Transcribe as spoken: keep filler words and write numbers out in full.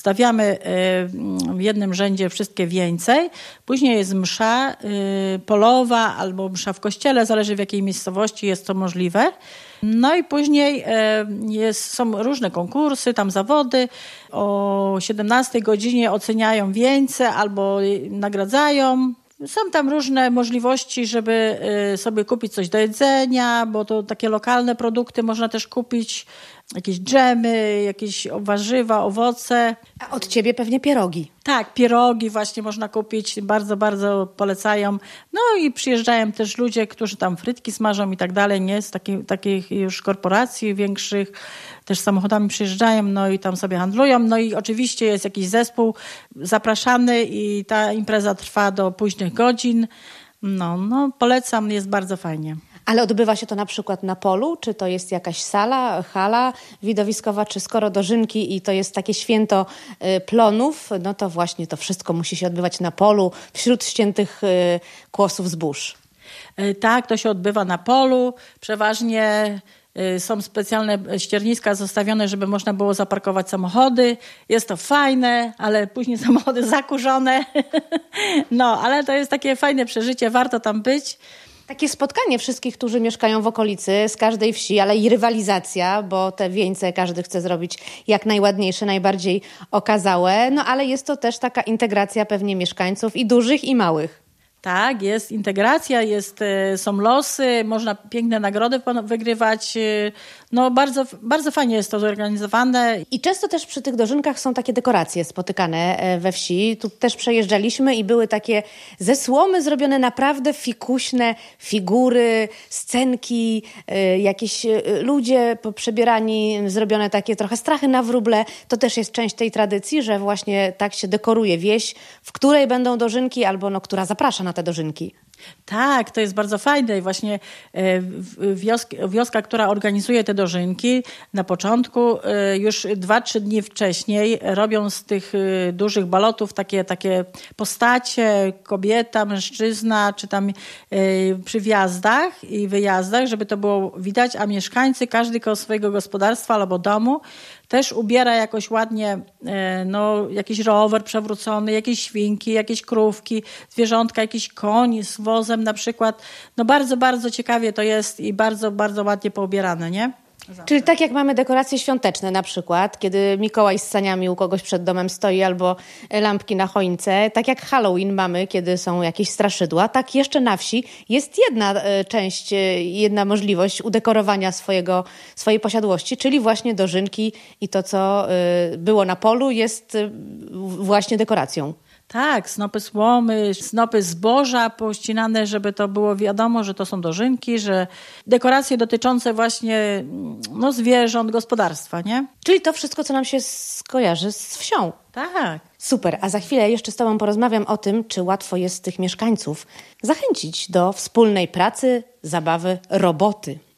stawiamy w jednym rzędzie wszystkie wieńce. Później jest msza polowa albo msza w kościele, zależy w jakiej miejscowości jest to możliwe. No i później jest, są różne konkursy, tam zawody. O siedemnastej godzinie oceniają wieńce albo nagradzają. Są tam różne możliwości, żeby sobie kupić coś do jedzenia, bo to takie lokalne produkty można też kupić. Jakieś dżemy, jakieś warzywa, owoce. A od ciebie pewnie pierogi. Tak, pierogi właśnie można kupić, bardzo, bardzo polecają. No i przyjeżdżają też ludzie, którzy tam frytki smażą i tak dalej, nie? Z takich, takich już korporacji większych, też samochodami przyjeżdżają, no i tam sobie handlują. No i oczywiście jest jakiś zespół zapraszany i ta impreza trwa do późnych godzin. No, no polecam, jest bardzo fajnie. Ale odbywa się to na przykład na polu? Czy to jest jakaś sala, hala widowiskowa? Czy skoro dożynki i to jest takie święto y, plonów, no to właśnie to wszystko musi się odbywać na polu, wśród ściętych y, kłosów zbóż? Y, tak, to się odbywa na polu. Przeważnie y, są specjalne ścierniska zostawione, żeby można było zaparkować samochody. Jest to fajne, ale później samochody zakurzone. No, ale to jest takie fajne przeżycie, warto tam być. Takie spotkanie wszystkich, którzy mieszkają w okolicy, z każdej wsi, ale i rywalizacja, bo te wieńce każdy chce zrobić jak najładniejsze, najbardziej okazałe. No ale jest to też taka integracja pewnie mieszkańców i dużych, i małych. Tak, jest integracja, jest, są losy, można piękne nagrody wygrywać. No bardzo, bardzo fajnie jest to zorganizowane. I często też przy tych dożynkach są takie dekoracje spotykane we wsi. Tu też przejeżdżaliśmy i były takie ze słomy zrobione naprawdę fikuśne figury, scenki, jakieś ludzie przebierani, zrobione takie trochę strachy na wróble. To też jest część tej tradycji, że właśnie tak się dekoruje wieś, w której będą dożynki albo no, która zaprasza na te dożynki. Tak, to jest bardzo fajne i właśnie wioska, wioska, która organizuje te dożynki, na początku już dwa, trzy dni wcześniej robią z tych dużych balotów takie, takie postacie, kobieta, mężczyzna, czy tam przy wjazdach i wyjazdach, żeby to było widać, a mieszkańcy, każdy koło swojego gospodarstwa albo domu też ubiera jakoś ładnie, no, jakiś rower przewrócony, jakieś świnki, jakieś krówki, zwierzątka, jakiś koń z wozem na przykład. No bardzo, bardzo ciekawie to jest i bardzo, bardzo ładnie poubierane, nie? Zawsze. Czyli tak jak mamy dekoracje świąteczne na przykład, kiedy Mikołaj z saniami u kogoś przed domem stoi albo lampki na choince, tak jak Halloween mamy, kiedy są jakieś straszydła, tak jeszcze na wsi jest jedna część, jedna możliwość udekorowania swojego, swojej posiadłości, czyli właśnie dożynki i to, co było na polu, jest właśnie dekoracją. Tak, snopy słomy, snopy zboża pościnane, żeby to było wiadomo, że to są dożynki, że dekoracje dotyczące właśnie no, zwierząt, gospodarstwa, nie? Czyli to wszystko, co nam się skojarzy z wsią. Tak. Super, a za chwilę jeszcze z tobą porozmawiam o tym, czy łatwo jest tych mieszkańców zachęcić do wspólnej pracy, zabawy, roboty.